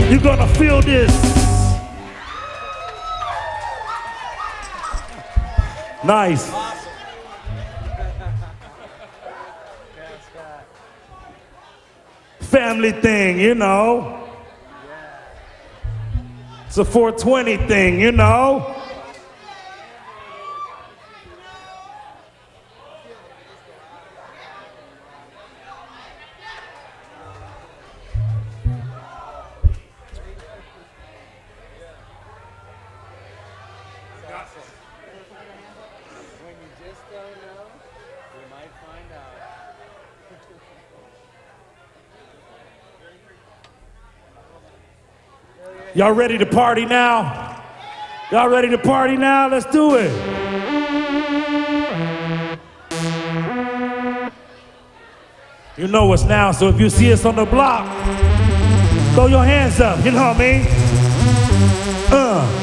You're gonna feel this. Nice. Family thing, you know. It's a 420 thing, you know. When you just don't know, you might find out. Y'all ready to party now? Y'all ready to party now? Let's do it. You know us now, so if you see us on the block, throw your hands up, you know what I mean?